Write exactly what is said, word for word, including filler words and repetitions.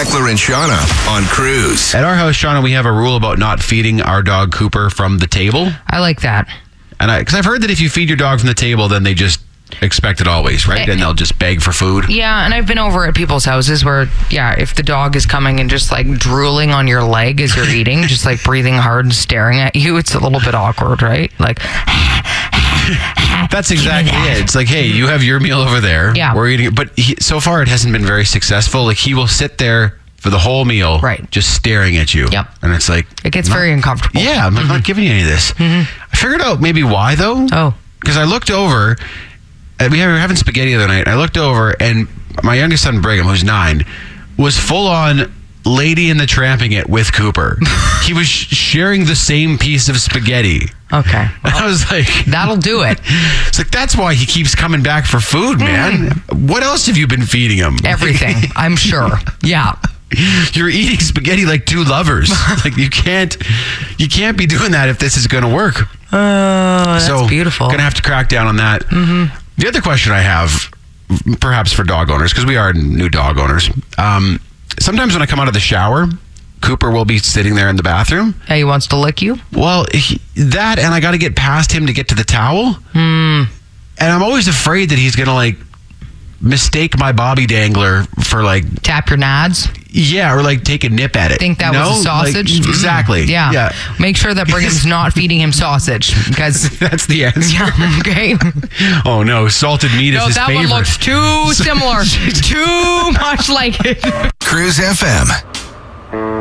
Eckler and Shauna on Cruise. At our house, Shauna, we have a rule about not feeding our dog Cooper from the table. I like that. And I, because I've heard that if you feed your dog from the table, then they just expect it always, right? And they'll just beg for food. Yeah, and I've been over at people's houses where, yeah, if the dog is coming and just like drooling on your leg as you're eating, just like breathing hard and staring at you, it's a little bit awkward, right? Like, that's exactly it. It's like, hey, you have your meal over there. Yeah. We're eating it. But he, so far, it hasn't been very successful. Like, he will sit there for the whole meal, right, just staring at you. Yep. And it's like, it gets not, very uncomfortable. Yeah, I'm mm-hmm. not giving you any of this. Mm-hmm. I figured out maybe why, though. Oh. Because I looked over, and we were having spaghetti the other night. I looked over, and my youngest son, Brigham, who's nine, was full on Lady and the Tramping it with Cooper. He was sh- sharing the same piece of spaghetti. Okay. Well, I was like, that'll do it. It's like, that's why he keeps coming back for food, man. Mm. What else have you been feeding him? Everything, I'm sure. Yeah. You're eating spaghetti like two lovers. Like, you can't you can't be doing that if this is going to work. Oh, that's so, beautiful. Gonna have to crack down on that. Mm-hmm. The other question I have, perhaps for dog owners, because we are new dog owners, um, sometimes when I come out of the shower, Cooper will be sitting there in the bathroom. Hey, he wants to lick you? Well, he, that, and I got to get past him to get to the towel. Mm. And I'm always afraid that he's going to, like, mistake my Bobby Dangler for, like... Tap your nads? Yeah, or, like, take a nip at it. Think that you know? was a sausage? Like, exactly. Yeah. yeah. Make sure that Brigham's not feeding him sausage, because... That's the answer. Yeah, okay. Oh, no. Salted meat no, is his that favorite. one looks too similar. Too much like it. Cruise F M.